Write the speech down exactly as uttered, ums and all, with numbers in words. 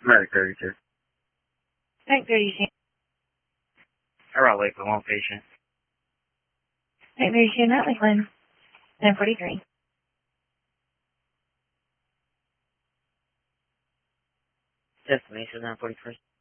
Medic thirty-two. Medic thirty-two. I brought Lakeland one patient. Medic thirty-two, not Lakeland. ten forty-three. Destination nine forty-three.